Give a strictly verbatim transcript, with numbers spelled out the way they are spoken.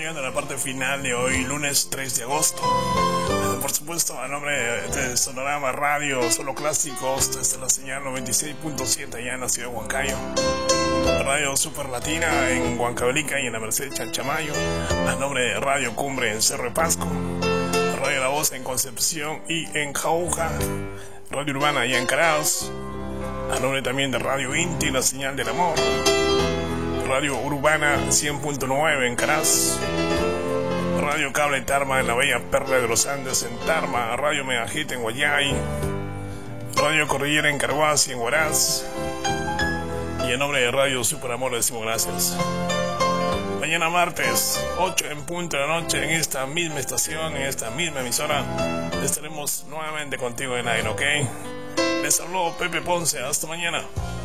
llegando a la parte final de hoy, lunes tres de agosto. Por supuesto, a nombre de Sonorama Radio, solo clásicos, desde la señal noventa y seis punto siete allá en la ciudad de Huancayo. Radio Super Latina en Huancavelica y en la Merced Chanchamayo. A nombre de Radio Cumbre en Cerro de Pasco. Radio La Voz en Concepción y en Jauja. Radio Urbana allá en Caraos. A nombre también de Radio Inti, la señal del amor. Radio Urbana cien punto nueve en Caraz. Radio Cable Tarma en la bella Perla de los Andes en Tarma. Radio Megahit en Guayay. Radio Cordillera en Carhuaz y en Huaraz. Y en nombre de Radio Super Amor decimos gracias. Mañana martes, ocho en punto de la noche, en esta misma estación, en esta misma emisora, estaremos nuevamente contigo en aire, ¿ok? Les habló Pepe Ponce, hasta mañana.